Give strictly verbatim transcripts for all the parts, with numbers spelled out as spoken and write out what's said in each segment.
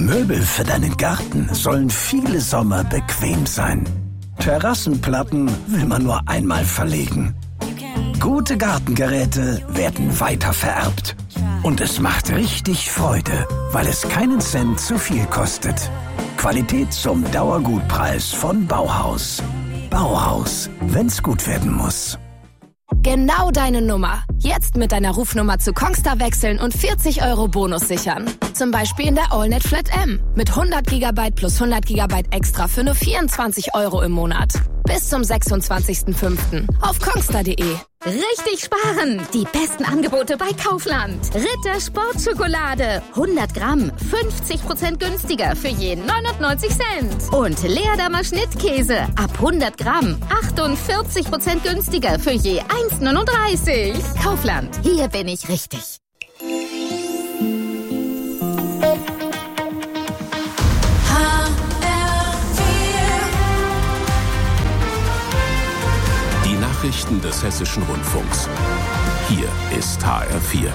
Möbel für deinen Garten sollen viele Sommer bequem sein. Terrassenplatten will man nur einmal verlegen. Gute Gartengeräte werden weiter vererbt. Und es macht richtig Freude, weil es keinen Cent zu viel kostet. Qualität zum Dauergutpreis von Bauhaus. Bauhaus, wenn's gut werden muss. Genau deine Nummer. Jetzt mit deiner Rufnummer zu Kongstar wechseln und vierzig Euro Bonus sichern. Zum Beispiel in der AllNet Flat M mit hundert Gigabyte plus hundert Gigabyte extra für nur vierundzwanzig Euro im Monat. Bis zum sechsundzwanzigsten fünften auf kongstar punkt de. Richtig sparen! Die besten Angebote bei Kaufland. Ritter Sportschokolade. hundert Gramm. fünfzig Prozent günstiger für je neunundneunzig Cent. Und Leerdammer Schnittkäse. Ab hundert Gramm. achtundvierzig Prozent günstiger für je eins neununddreißig. Kaufland. Hier bin ich richtig. Nachrichten des Hessischen Rundfunks. Hier ist H R vier.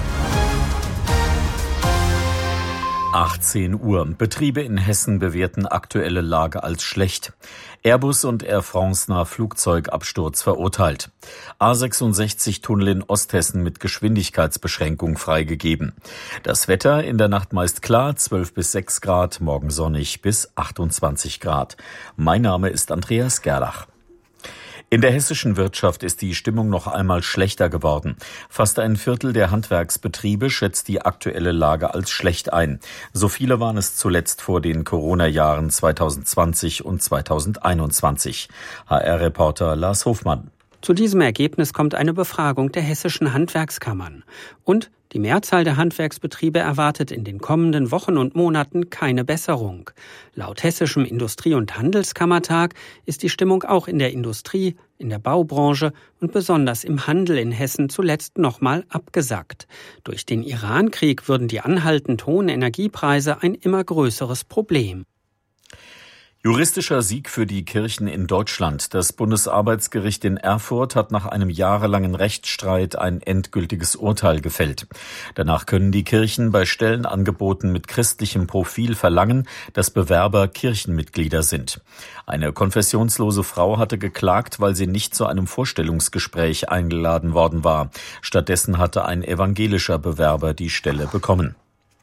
achtzehn Uhr. Betriebe in Hessen bewerten aktuelle Lage als schlecht. Airbus und Air France nach Flugzeugabsturz verurteilt. A sechsundsechzig Tunnel in Osthessen mit Geschwindigkeitsbeschränkung freigegeben. Das Wetter in der Nacht meist klar, zwölf bis sechs Grad, morgen sonnig bis achtundzwanzig Grad. Mein Name ist Andreas Gerlach. In der hessischen Wirtschaft ist die Stimmung noch einmal schlechter geworden. Fast ein Viertel der Handwerksbetriebe schätzt die aktuelle Lage als schlecht ein. So viele waren es zuletzt vor den Corona-Jahren zweitausendzwanzig und zweitausendeinundzwanzig. H R-Reporter Lars Hofmann. Zu diesem Ergebnis kommt eine Befragung der hessischen Handwerkskammern. Und die Mehrzahl der Handwerksbetriebe erwartet in den kommenden Wochen und Monaten keine Besserung. Laut Hessischem Industrie- und Handelskammertag ist die Stimmung auch in der Industrie, in der Baubranche und besonders im Handel in Hessen zuletzt nochmal abgesackt. Durch den Iran-Krieg würden die anhaltend hohen Energiepreise ein immer größeres Problem. Juristischer Sieg für die Kirchen in Deutschland. Das Bundesarbeitsgericht in Erfurt hat nach einem jahrelangen Rechtsstreit ein endgültiges Urteil gefällt. Danach können die Kirchen bei Stellenangeboten mit christlichem Profil verlangen, dass Bewerber Kirchenmitglieder sind. Eine konfessionslose Frau hatte geklagt, weil sie nicht zu einem Vorstellungsgespräch eingeladen worden war. Stattdessen hatte ein evangelischer Bewerber die Stelle bekommen.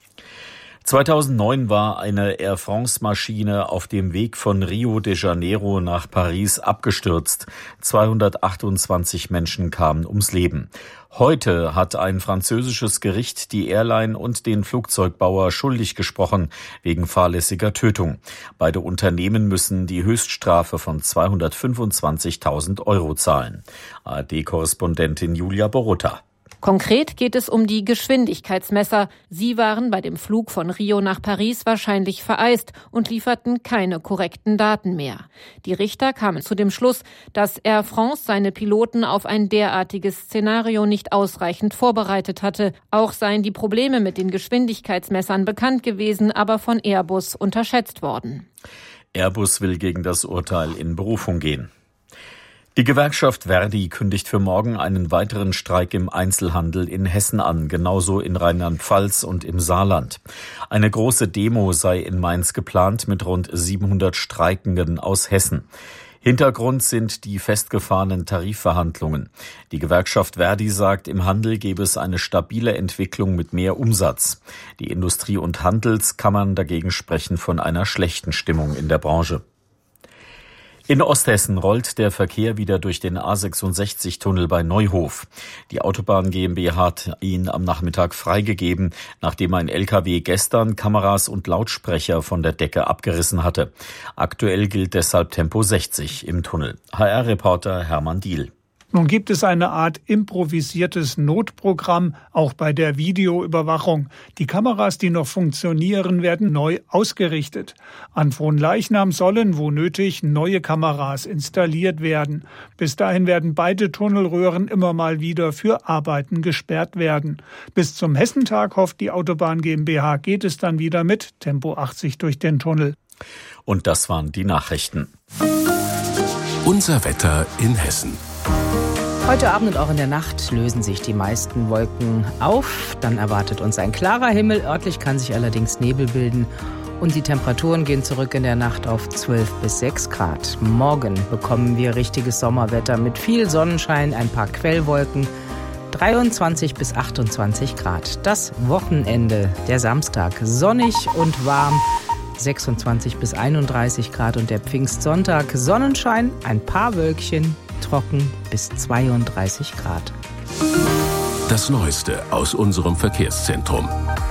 zweitausendneun war eine Air France-Maschine auf dem Weg von Rio de Janeiro nach Paris abgestürzt. zweihundertachtundzwanzig Menschen kamen ums Leben. Heute hat ein französisches Gericht die Airline und den Flugzeugbauer schuldig gesprochen wegen fahrlässiger Tötung. Beide Unternehmen müssen die Höchststrafe von zweihundertfünfundzwanzigtausend Euro zahlen. A R D-Korrespondentin Julia Borutta. Konkret geht es um die Geschwindigkeitsmesser. Sie waren bei dem Flug von Rio nach Paris wahrscheinlich vereist und lieferten keine korrekten Daten mehr. Die Richter kamen zu dem Schluss, dass Air France seine Piloten auf ein derartiges Szenario nicht ausreichend vorbereitet hatte. Auch seien die Probleme mit den Geschwindigkeitsmessern bekannt gewesen, aber von Airbus unterschätzt worden. Airbus will gegen das Urteil in Berufung gehen. Die Gewerkschaft Verdi kündigt für morgen einen weiteren Streik im Einzelhandel in Hessen an, genauso in Rheinland-Pfalz und im Saarland. Eine große Demo sei in Mainz geplant mit rund siebenhundert Streikenden aus Hessen. Hintergrund sind die festgefahrenen Tarifverhandlungen. Die Gewerkschaft Verdi sagt, im Handel gebe es eine stabile Entwicklung mit mehr Umsatz. Die Industrie- und Handelskammern dagegen sprechen von einer schlechten Stimmung in der Branche. In Osthessen rollt der Verkehr wieder durch den A sechsundsechzig Tunnel bei Neuhof. Die Autobahn GmbH hat ihn am Nachmittag freigegeben, nachdem ein L K W gestern Kameras und Lautsprecher von der Decke abgerissen hatte. Aktuell gilt deshalb Tempo sechzig im Tunnel. H R-Reporter Hermann Diehl. Nun gibt es eine Art improvisiertes Notprogramm, auch bei der Videoüberwachung. Die Kameras, die noch funktionieren, werden neu ausgerichtet. An Fronleichnam sollen, wo nötig, neue Kameras installiert werden. Bis dahin werden beide Tunnelröhren immer mal wieder für Arbeiten gesperrt werden. Bis zum Hessentag, hofft die Autobahn GmbH, geht es dann wieder mit Tempo achtzig durch den Tunnel. Und das waren die Nachrichten. Unser Wetter in Hessen. Heute Abend und auch in der Nacht lösen sich die meisten Wolken auf. Dann erwartet uns ein klarer Himmel. Örtlich kann sich allerdings Nebel bilden. Und die Temperaturen gehen zurück in der Nacht auf zwölf bis sechs Grad. Morgen bekommen wir richtiges Sommerwetter mit viel Sonnenschein, ein paar Quellwolken, dreiundzwanzig bis achtundzwanzig Grad. Das Wochenende, der Samstag, sonnig und warm, sechsundzwanzig bis einunddreißig Grad. Und der Pfingstsonntag, Sonnenschein, ein paar Wölkchen, trocken bis zweiunddreißig Grad. Das Neueste aus unserem Verkehrszentrum.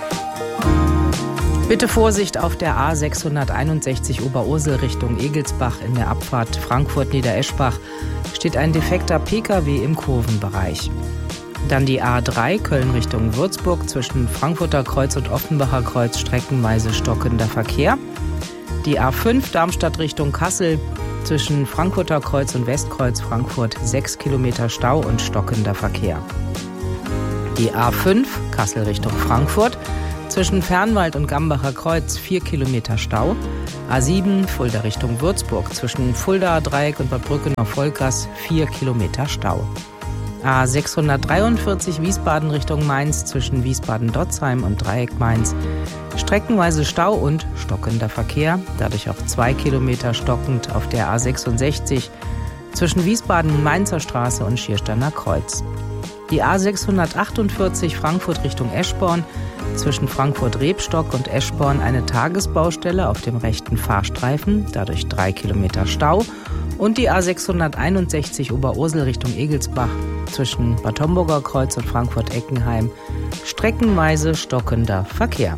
Bitte Vorsicht auf der A sechshunderteinundsechzig Oberursel Richtung Egelsbach in der Abfahrt Frankfurt-Niedereschbach steht ein defekter Pkw im Kurvenbereich. Dann die A drei Köln Richtung Würzburg zwischen Frankfurter Kreuz und Offenbacher Kreuz streckenweise stockender Verkehr. Die A fünf Darmstadt Richtung Kassel zwischen Frankfurter Kreuz und Westkreuz Frankfurt sechs Kilometer Stau und stockender Verkehr. Die A fünf Kassel Richtung Frankfurt zwischen Fernwald und Gambacher Kreuz vier Kilometer Stau. A sieben Fulda Richtung Würzburg zwischen Fulda Dreieck und Bad Brückenau-Vollgas vier Kilometer Stau. A sechshundertdreiundvierzig Wiesbaden Richtung Mainz zwischen Wiesbaden-Dotzheim und Dreieck Mainz streckenweise Stau und stockender Verkehr, dadurch auch zwei Kilometer stockend auf der A sechsundsechzig zwischen Wiesbaden-Mainzer Straße und Schiersteiner Kreuz. Die A sechshundertachtundvierzig Frankfurt Richtung Eschborn zwischen Frankfurt-Rebstock und Eschborn eine Tagesbaustelle auf dem rechten Fahrstreifen, dadurch drei Kilometer Stau. Und die A sechshunderteinundsechzig Oberursel Richtung Egelsbach zwischen Bad Homburger Kreuz und Frankfurt-Eckenheim streckenweise stockender Verkehr.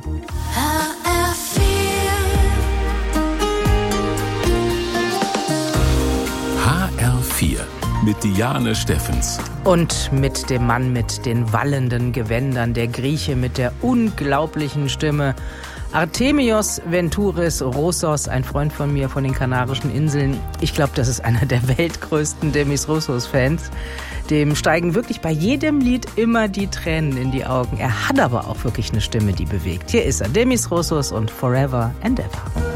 H R vier mit Diane Steffens. Und mit dem Mann mit den wallenden Gewändern, der Grieche mit der unglaublichen Stimme, Artemios Ventouris Roussos, ein Freund von mir von den Kanarischen Inseln. Ich glaube, das ist einer der weltgrößten Demis Roussos-Fans. Dem steigen wirklich bei jedem Lied immer die Tränen in die Augen. Er hat aber auch wirklich eine Stimme, die bewegt. Hier ist er, Demis Roussos und Forever and Ever.